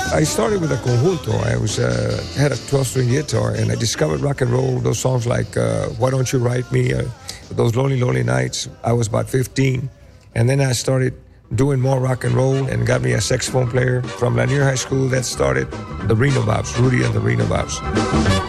I started with a conjunto. I had a 12-string guitar, and I discovered rock and roll. Those songs like "Why Don't You Write Me," those "Lonely, Lonely Nights." I was about 15, and then I started doing more rock and roll, and got me a saxophone player from Lanier High School. That started the Reno Bobs, Rudy and the Reno Bobs.